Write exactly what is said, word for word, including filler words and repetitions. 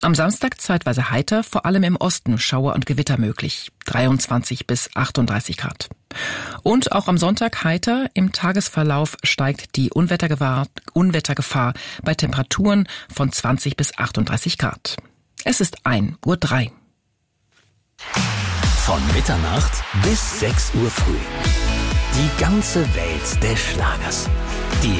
Am Samstag zeitweise heiter, vor allem im Osten Schauer und Gewitter möglich. dreiundzwanzig bis achtunddreißig Grad. Und auch am Sonntag heiter. Im Tagesverlauf steigt die Unwettergefahr, Unwettergefahr bei Temperaturen von zwanzig bis achtunddreißig Grad. Es ist ein Uhr drei. Von Mitternacht bis sechs Uhr früh. Die ganze Welt des Schlagers. Die